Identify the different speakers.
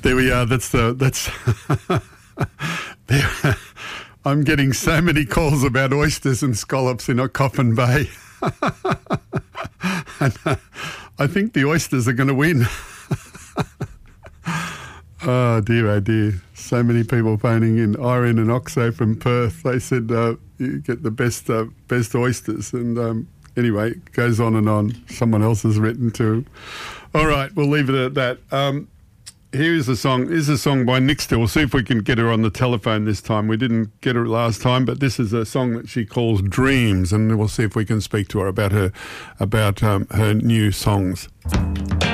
Speaker 1: There we are. That's. There, I'm getting so many calls about oysters and scallops in Coffin Bay. And, I think the oysters are going to win. Oh dear. So many people phoning in. Irene and Oxo from Perth. They said you get the best oysters. And anyway, it goes on and on. Someone else has written too. All right, we'll leave it at that. Here's a song. Here's a song by Nixter. We'll see if we can get her on the telephone this time. We didn't get her last time, but this is a song that she calls Dreams, and we'll see if we can speak to her about her new songs.